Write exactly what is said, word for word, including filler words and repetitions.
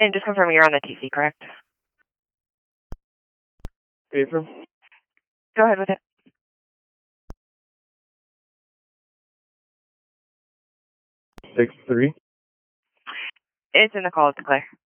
And just confirming you're on the T C, correct? April? Go ahead with it. Six three. It's in the call. It's clear.